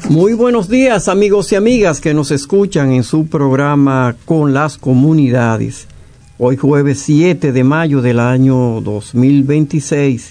Muy buenos días, amigos y amigas que nos escuchan en su programa Con las Comunidades. Hoy jueves 7 de mayo del año 2026.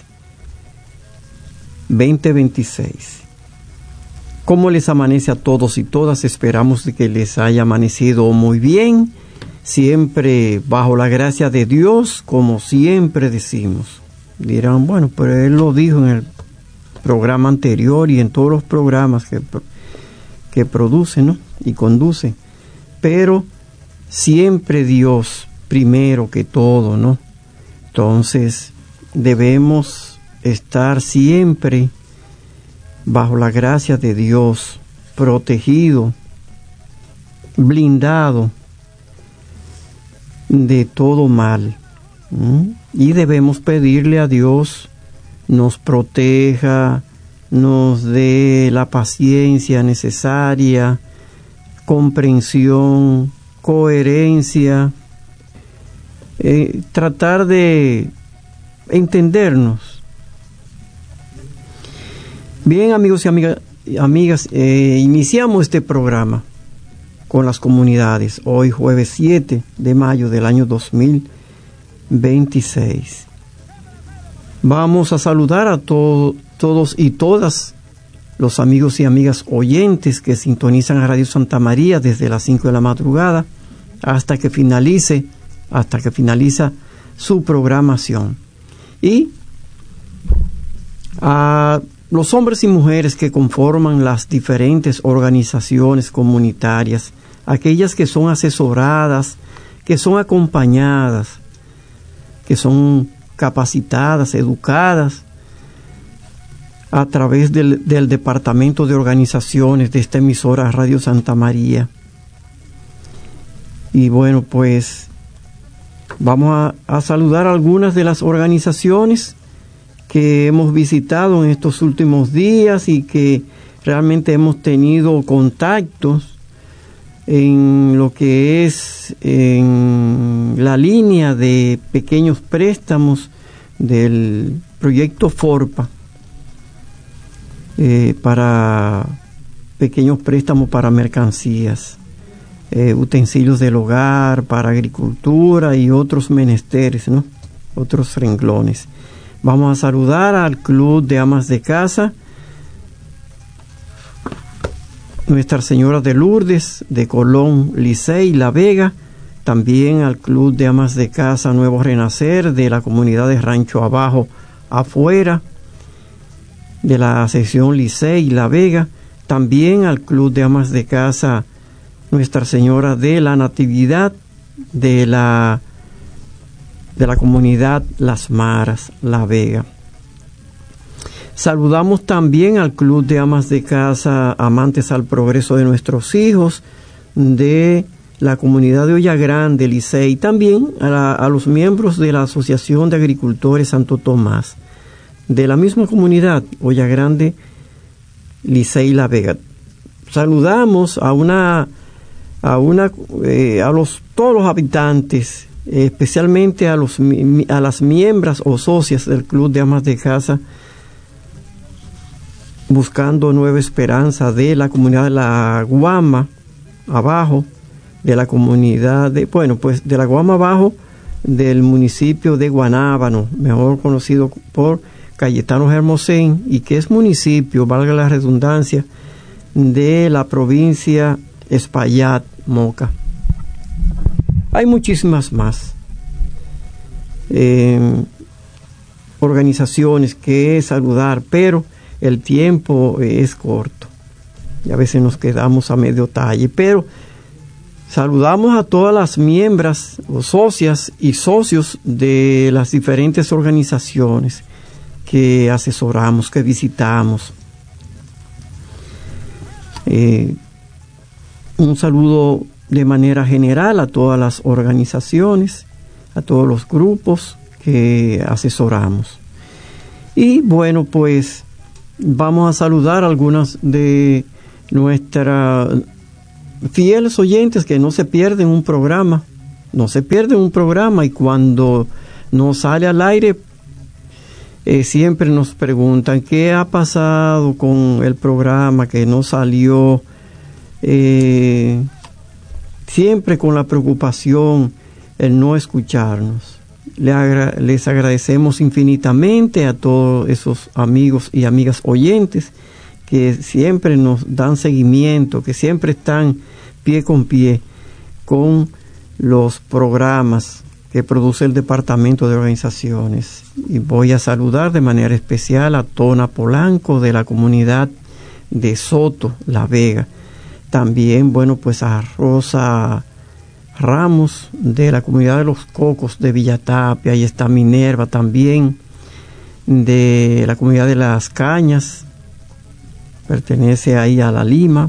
¿Cómo les amanece a todos y todas? Esperamos de que les haya amanecido muy bien, siempre bajo la gracia de Dios, como siempre decimos. Dirán, bueno, pero Él lo dijo en el programa anterior y en todos los programas que produce, ¿no? Y conduce. Pero siempre Dios primero que todo, ¿no? Entonces debemos estar siempre bajo la gracia de Dios, protegido, blindado de todo mal. Y debemos pedirle a Dios nos proteja, nos dé la paciencia necesaria, comprensión, coherencia, tratar de entendernos. Bien, amigos y amigas, iniciamos este programa con las comunidades, hoy jueves 7 de mayo del año 2026. Vamos a saludar a todos y todas los amigos y amigas oyentes que sintonizan a Radio Santa María desde las 5 de la madrugada hasta que finaliza su programación. Y a los hombres y mujeres que conforman las diferentes organizaciones comunitarias, aquellas que son asesoradas, que son acompañadas, que son capacitadas, educadas a través del Departamento de Organizaciones de esta emisora Radio Santa María. Y bueno, pues vamos a saludar a algunas de las organizaciones que hemos visitado en estos últimos días y que realmente hemos tenido contactos en lo que es en la línea de pequeños préstamos del proyecto FORPA, para pequeños préstamos para mercancías, utensilios del hogar, para agricultura y otros menesteres, ¿no? Otros renglones. Vamos a saludar al Club de Amas de Casa Nuestra Señora de Lourdes, de Colón, Licey, La Vega, también al Club de Amas de Casa Nuevo Renacer, de la comunidad de Rancho Abajo, afuera, de la sección Licey, La Vega, también al Club de Amas de Casa Nuestra Señora de la Natividad, de la comunidad Las Maras, La Vega. Saludamos también al Club de Amas de Casa Amantes al Progreso de Nuestros Hijos, de la comunidad de Olla Grande, Licey, y también a los miembros de la Asociación de Agricultores Santo Tomás, de la misma comunidad, Olla Grande, Licey, La Vega. Saludamos a todos los habitantes, especialmente a las miembros o socias del Club de Amas de Casa Buscando Nueva Esperanza, de la comunidad de La Guama Abajo, de la comunidad de La Guama Abajo, del municipio de Guanábano, mejor conocido por Cayetano Hermosén, y que es municipio, valga la redundancia, de la provincia Espaillat, Moca. Hay muchísimas más organizaciones que saludar, pero el tiempo es corto y a veces nos quedamos a medio talle, pero saludamos a todas las miembros o socias y socios de las diferentes organizaciones que asesoramos, que visitamos. Un saludo de manera general a todas las organizaciones, a todos los grupos que asesoramos. Y bueno, pues vamos a saludar a algunas de nuestras fieles oyentes que no se pierden un programa, y cuando no sale al aire siempre nos preguntan qué ha pasado con el programa que no salió, siempre con la preocupación el no escucharnos. Les agradecemos infinitamente a todos esos amigos y amigas oyentes que siempre nos dan seguimiento, que siempre están pie con pie con los programas que produce el Departamento de Organizaciones. Y voy a saludar de manera especial a Tona Polanco de la comunidad de Soto, La Vega. También, bueno, pues a Rosa Ramos de la comunidad de Los Cocos de Villatapia. Ahí está Minerva también de la comunidad de Las Cañas, pertenece ahí a La Lima.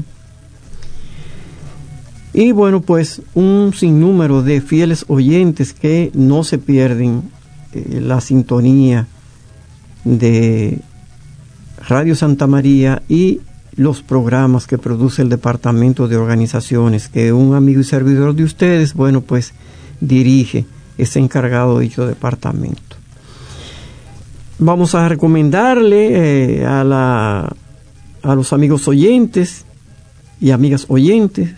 Y bueno, pues un sinnúmero de fieles oyentes que no se pierden la sintonía de Radio Santa María y los programas que produce el Departamento de Organizaciones, que un amigo y servidor de ustedes, bueno, pues dirige, es encargado de dicho departamento. Vamos a recomendarle a los amigos oyentes y amigas oyentes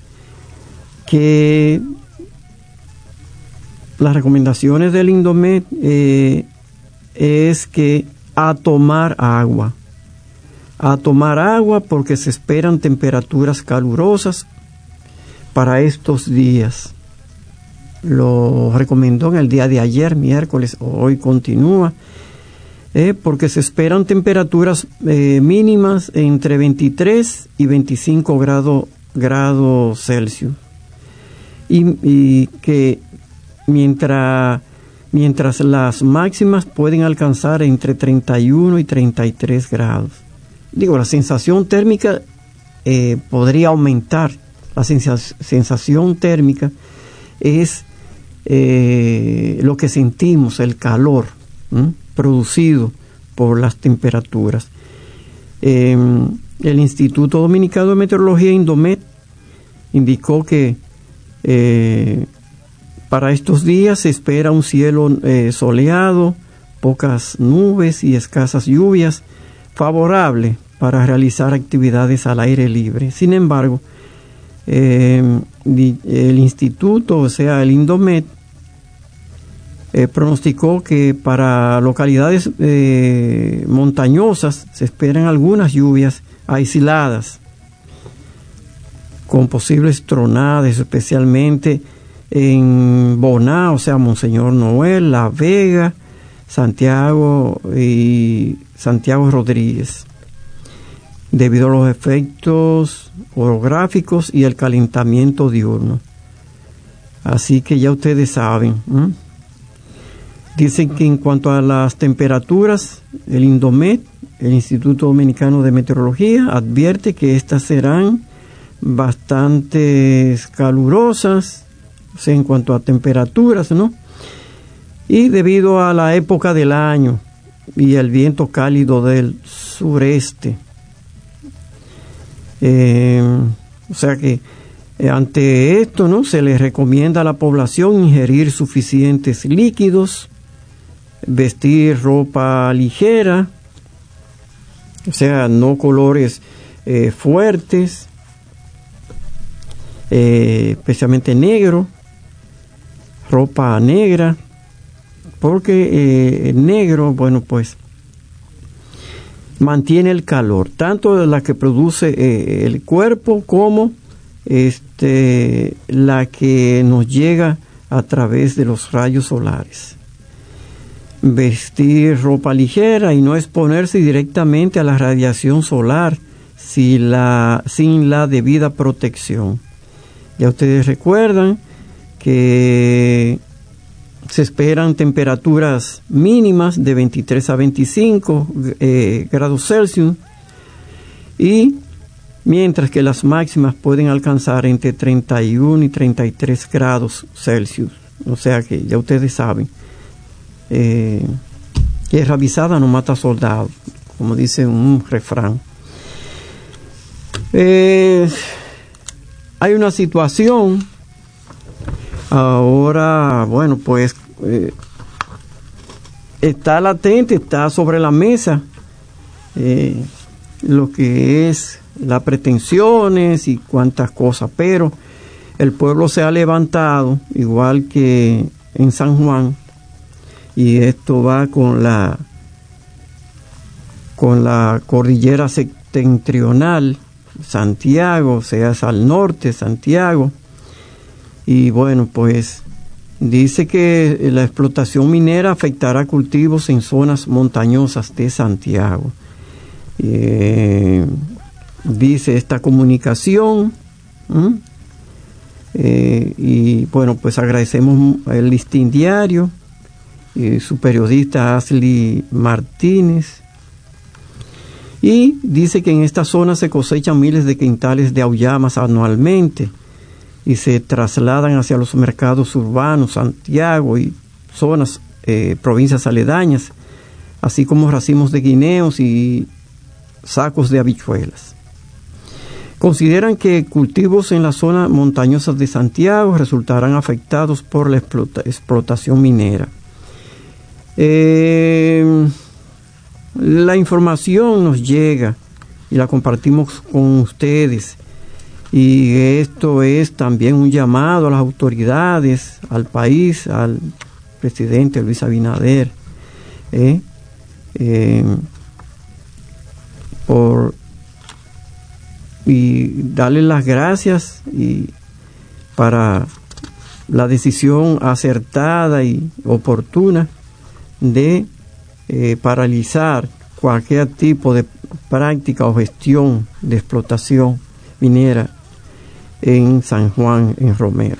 que las recomendaciones del Indomed es que a tomar agua porque se esperan temperaturas calurosas para estos días. Lo recomendó en el día de ayer, miércoles, hoy continúa, porque se esperan temperaturas mínimas entre 23 y 25 grados Celsius. Y que mientras las máximas pueden alcanzar entre 31 y 33 grados. Digo, la sensación térmica podría aumentar. La sensación térmica es lo que sentimos, el calor producido por las temperaturas. El Instituto Dominicano de Meteorología, Indomet, indicó que para estos días se espera un cielo soleado, pocas nubes y escasas lluvias, favorable para realizar actividades al aire libre. Sin embargo, el instituto, o sea, el Indomet, pronosticó que para localidades montañosas se esperan algunas lluvias aisladas, con posibles tronadas, especialmente en Boná, o sea, Monseñor Noel, La Vega, Santiago y Santiago Rodríguez, debido a los efectos orográficos y el calentamiento diurno. Así que ya ustedes saben. Dicen que en cuanto a las temperaturas, el Indomet, el Instituto Dominicano de Meteorología, advierte que estas serán bastante calurosas, o sea, en cuanto a temperaturas, ¿no? Y debido a la época del año y el viento cálido del sureste. O sea que ante esto, ¿no?, se les recomienda a la población ingerir suficientes líquidos, vestir ropa ligera, o sea, no colores fuertes, especialmente negro, ropa negra, porque el negro, bueno, pues mantiene el calor, tanto de la que produce el cuerpo como la que nos llega a través de los rayos solares. Vestir ropa ligera y no exponerse directamente a la radiación solar sin la debida protección. Ya ustedes recuerdan que se esperan temperaturas mínimas de 23 a 25 grados Celsius, y mientras que las máximas pueden alcanzar entre 31 y 33 grados Celsius. O sea que ya ustedes saben que revisada no mata soldado, como dice un refrán. Hay una situación ahora, bueno, pues está latente, está sobre la mesa lo que es las pretensiones y cuantas cosas, pero el pueblo se ha levantado, igual que en San Juan, y esto va con la cordillera septentrional, Santiago, o sea, es al norte, Santiago, y bueno, pues dice que la explotación minera afectará cultivos en zonas montañosas de Santiago. Dice esta comunicación, y bueno, pues agradecemos el Listín Diario, su periodista Ashley Martínez, y dice que en esta zona se cosechan miles de quintales de auyamas anualmente y se trasladan hacia los mercados urbanos, Santiago y zonas, provincias aledañas, así como racimos de guineos y sacos de habichuelas. Consideran que cultivos en las zonas montañosas de Santiago resultarán afectados por la explotación minera. La información nos llega y la compartimos con ustedes, y esto es también un llamado a las autoridades, al país, al presidente Luis Abinader, y darle las gracias para la decisión acertada y oportuna de paralizar cualquier tipo de práctica o gestión de explotación minera en San Juan, en Romero.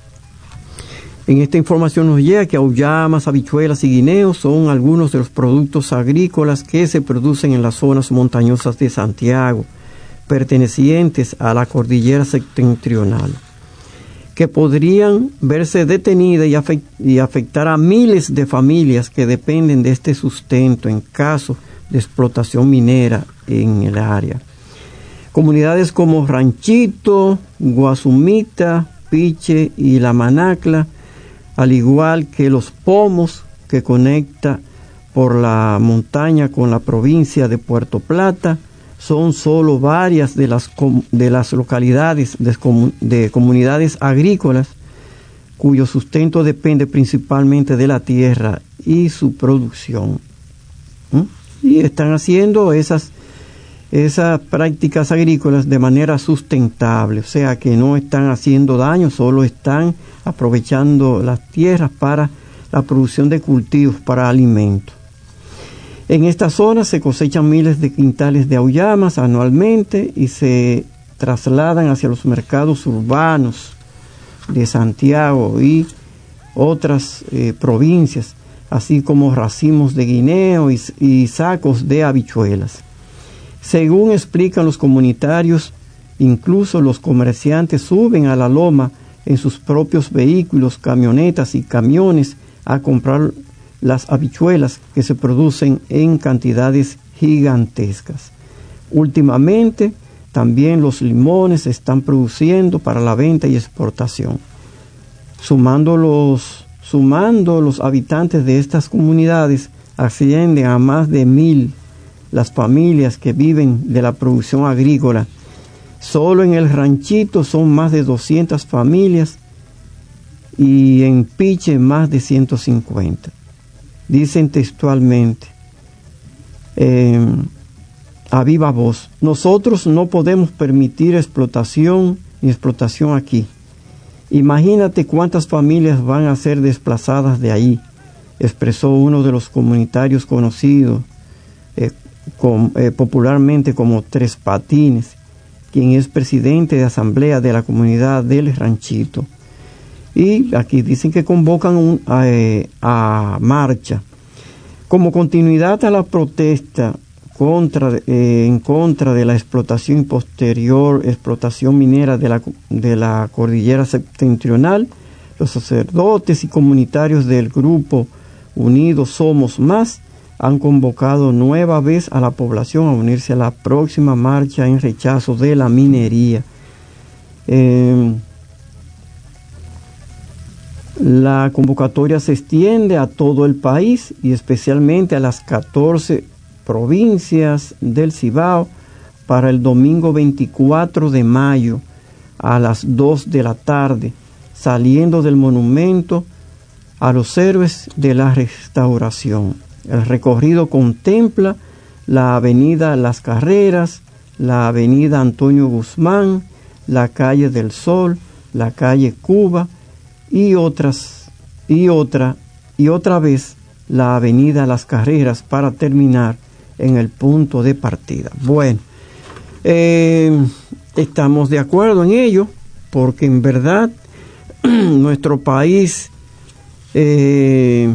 En esta información nos llega que auyamas, habichuelas y guineos son algunos de los productos agrícolas que se producen en las zonas montañosas de Santiago, pertenecientes a la cordillera septentrional, que podrían verse detenidas y afectar a miles de familias que dependen de este sustento en caso de explotación minera en el área. Comunidades como Ranchito, Guasumita, Piche y La Manacla, al igual que Los Pomos, que conecta por la montaña con la provincia de Puerto Plata, son solo varias de las localidades de comunidades agrícolas cuyo sustento depende principalmente de la tierra y su producción. Y están haciendo esas prácticas agrícolas de manera sustentable, o sea que no están haciendo daño, solo están aprovechando las tierras para la producción de cultivos para alimentos. En esta zona se cosechan miles de quintales de auyamas anualmente y se trasladan hacia los mercados urbanos de Santiago y otras provincias, así como racimos de guineo y sacos de habichuelas. Según explican los comunitarios, incluso los comerciantes suben a la loma en sus propios vehículos, camionetas y camiones a comprar las habichuelas que se producen en cantidades gigantescas. Últimamente, también los limones se están produciendo para la venta y exportación. Sumando los habitantes de estas comunidades, ascienden a más de 1,000 las familias que viven de la producción agrícola. Solo en el Ranchito son más de 200 familias y en Piche más de 150. Dicen textualmente, a viva voz: nosotros no podemos permitir explotación aquí. Imagínate cuántas familias van a ser desplazadas de ahí, expresó uno de los comunitarios conocidos popularmente como Tres Patines, quien es presidente de asamblea de la comunidad del Ranchito. Y aquí dicen que convocan a marcha como continuidad a la protesta en contra de la explotación y posterior explotación minera de la cordillera septentrional. Los sacerdotes y comunitarios del grupo Unidos Somos Más han convocado nueva vez a la población a unirse a la próxima marcha en rechazo de la minería. La convocatoria se extiende a todo el país y especialmente a las 14 provincias del Cibao para el domingo 24 de mayo a las 2 de la tarde, saliendo del monumento a los héroes de la Restauración. El recorrido contempla la avenida Las Carreras, la avenida Antonio Guzmán, la calle del Sol, la calle Cuba y otra vez la avenida Las Carreras para terminar en el punto de partida. Bueno, estamos de acuerdo en ello porque en verdad nuestro país debe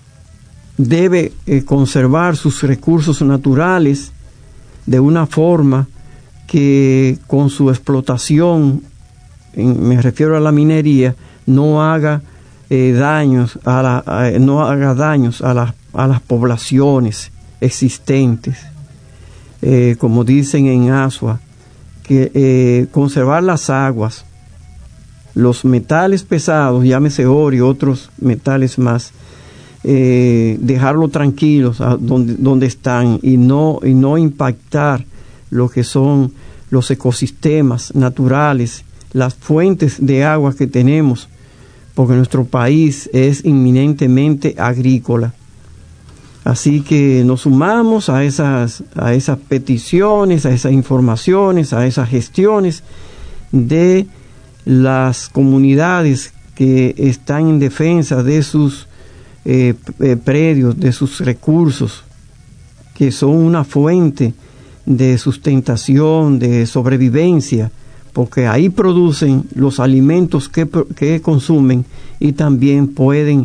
conservar sus recursos naturales de una forma que con su explotación, me refiero a la minería, no haga daños a las poblaciones existentes. Como dicen en Asua, que conservar las aguas, los metales pesados, llámese oro y otros metales más, dejarlos tranquilos donde están y no impactar lo que son los ecosistemas naturales, las fuentes de agua que tenemos, porque nuestro país es inminentemente agrícola. Así que nos sumamos a esas peticiones, a esas informaciones, a esas gestiones de las comunidades que están en defensa de sus predios, de sus recursos, que son una fuente de sustentación, de sobrevivencia, porque ahí producen los alimentos que consumen y también pueden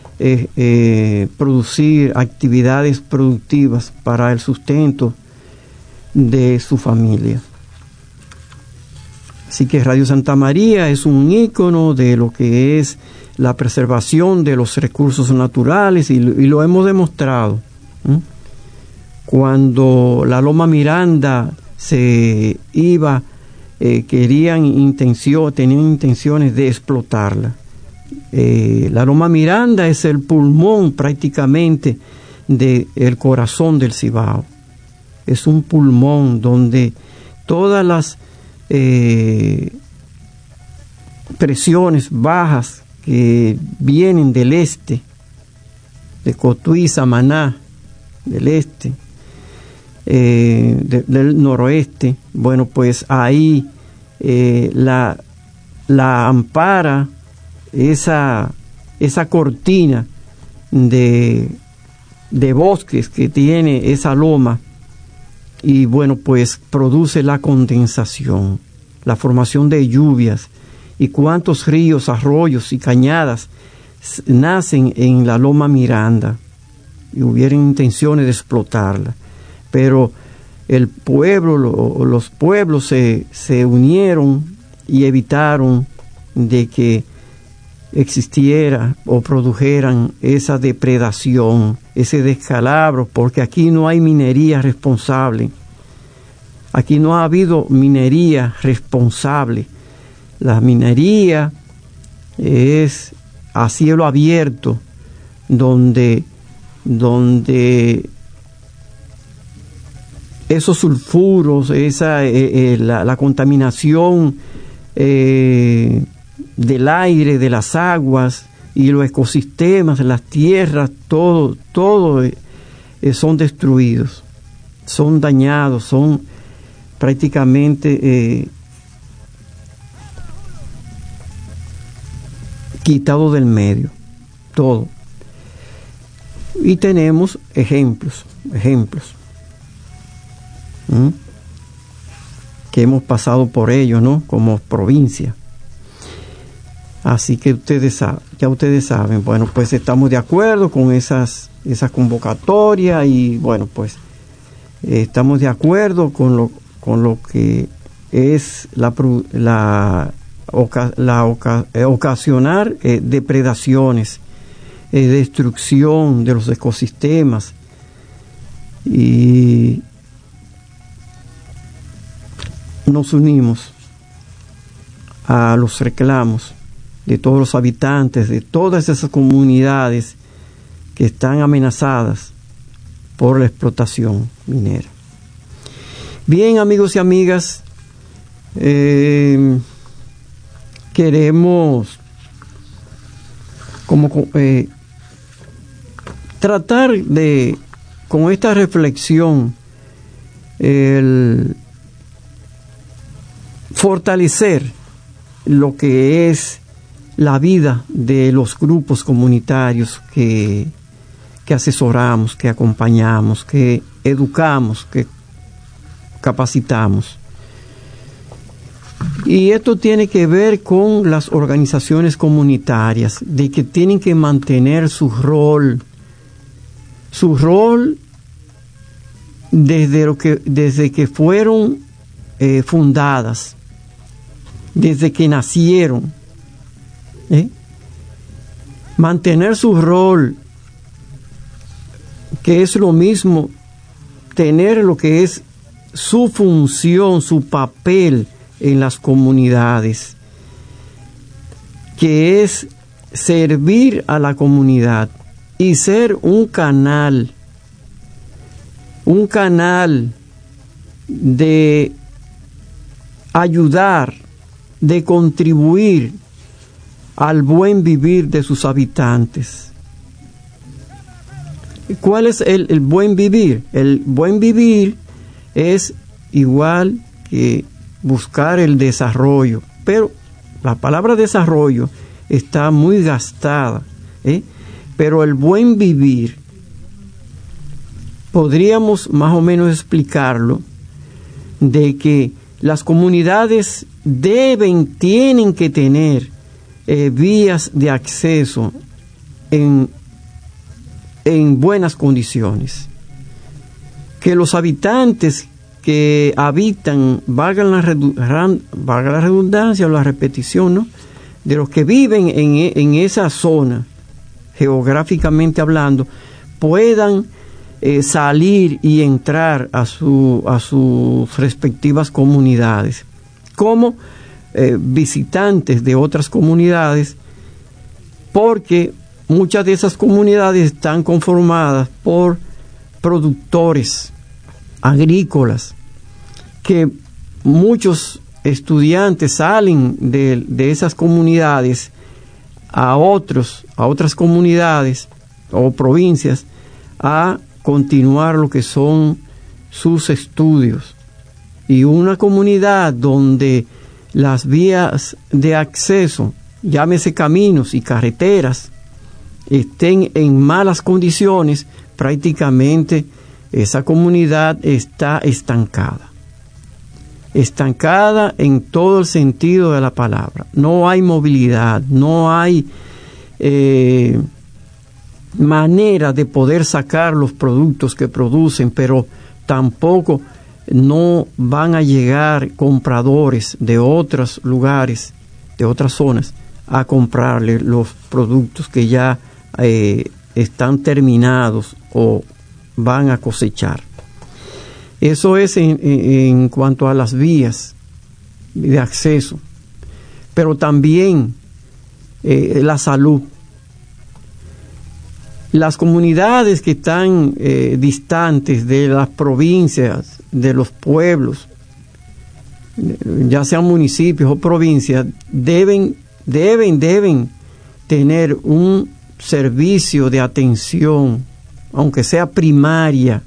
producir actividades productivas para el sustento de su familia. Así que Radio Santa María es un ícono de lo que es la preservación de los recursos naturales y lo hemos demostrado. Cuando la Loma Miranda se iba, tenían intenciones de explotarla. La Loma Miranda es el pulmón prácticamente del corazón del Cibao. Es un pulmón donde todas las presiones bajas que vienen del este, de Cotuí, Samaná, del este, del noroeste, bueno, pues ahí la ampara esa cortina de bosques que tiene esa loma, y bueno, pues produce la condensación, la formación de lluvias, y cuántos ríos, arroyos y cañadas nacen en la Loma Miranda y hubieran intenciones de explotarla, pero el pueblo, los pueblos se unieron y evitaron de que existiera o produjeran esa depredación, ese descalabro, porque aquí no hay minería responsable. Aquí no ha habido minería responsable. La minería es a cielo abierto, donde esos sulfuros, la contaminación del aire, de las aguas y los ecosistemas, las tierras, todo son destruidos, son dañados, son prácticamente quitados del medio, todo. Y tenemos ejemplos que hemos pasado por ello, ¿no? Como provincia. Así que ya ustedes saben, bueno, pues estamos de acuerdo con esas convocatorias y bueno, pues estamos de acuerdo con lo que es ocasionar depredaciones, destrucción de los ecosistemas, y nos unimos a los reclamos de todos los habitantes, de todas esas comunidades que están amenazadas por la explotación minera. Bien, amigos y amigas, queremos tratar de, con esta reflexión, el fortalecer lo que es la vida de los grupos comunitarios que asesoramos, que acompañamos, que educamos, que capacitamos. Y esto tiene que ver con las organizaciones comunitarias, de que tienen que mantener su rol desde que fueron fundadas, desde que nacieron. Mantener su rol, que es lo mismo tener lo que es su función, su papel en las comunidades, que es servir a la comunidad y ser un canal de ayudar, de contribuir al buen vivir de sus habitantes. ¿Cuál es el buen vivir? El buen vivir es igual que buscar el desarrollo, pero la palabra desarrollo está muy gastada, pero el buen vivir podríamos más o menos explicarlo de que las comunidades tienen que tener vías de acceso en buenas condiciones, que los habitantes que habitan, valga la redundancia o la repetición, ¿no?, de los que viven en esa zona, geográficamente hablando, puedan salir y entrar a sus respectivas comunidades como visitantes de otras comunidades, porque muchas de esas comunidades están conformadas por productores agrícolas, que muchos estudiantes salen de esas comunidades a otras comunidades o provincias a continuar lo que son sus estudios. Y una comunidad donde las vías de acceso, llámese caminos y carreteras, estén en malas condiciones, prácticamente esa comunidad está estancada en todo el sentido de la palabra. No hay movilidad, no hay manera de poder sacar los productos que producen, pero tampoco no van a llegar compradores de otros lugares, de otras zonas, a comprarle los productos que ya están terminados o van a cosechar. Eso es en cuanto a las vías de acceso, pero también la salud. Las comunidades que están distantes de las provincias, de los pueblos, ya sean municipios o provincias, deben tener un servicio de atención, aunque sea primaria.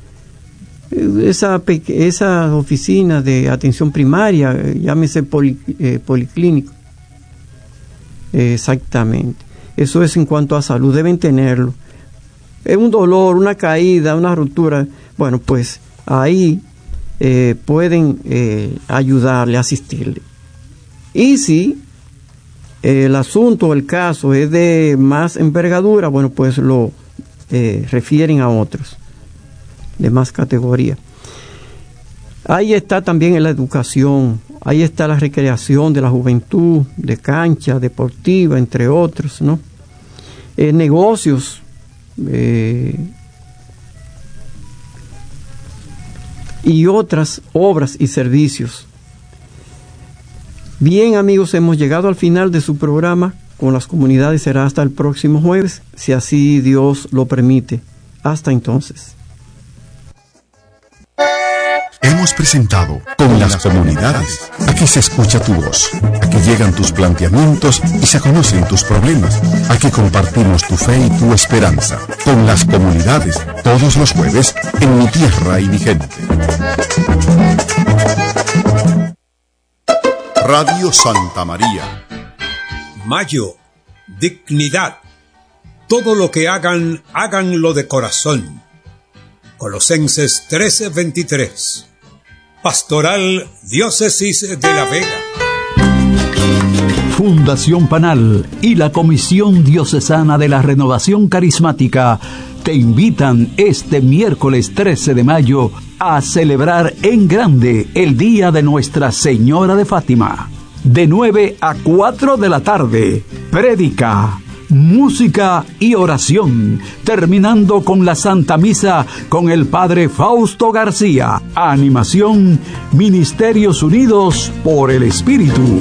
Esa oficina de atención primaria, llámese policlínico. Exactamente. Eso es en cuanto a salud, deben tenerlo. Es un dolor, una caída, una ruptura, bueno, pues ahí pueden ayudarle, asistirle. Y si el asunto, el caso es de más envergadura, bueno, pues lo refieren a otros de más categoría. Ahí está también en la educación, ahí está la recreación de la juventud, de cancha deportiva, entre otros, ¿no? Negocios, y otras obras y servicios. Bien, amigos, hemos llegado al final de su programa. Con las comunidades será hasta el próximo jueves, si así Dios lo permite. Hasta entonces. Hemos presentado Con las Comunidades. Aquí se escucha tu voz, aquí llegan tus planteamientos y se conocen tus problemas. Aquí compartimos tu fe y tu esperanza. Con las Comunidades, todos los jueves en Mi Tierra y Mi Gente. Radio Santa María. Mayo, dignidad. Todo lo que hagan, háganlo de corazón. Colosenses 13:23. Pastoral Diócesis de La Vega. Fundación Panal y la Comisión Diocesana de la Renovación Carismática te invitan este miércoles 13 de mayo a celebrar en grande el Día de Nuestra Señora de Fátima. De 9 a 4 de la tarde, prédica, música y oración, terminando con la Santa Misa con el Padre Fausto García. Animación, Ministerios Unidos por el Espíritu.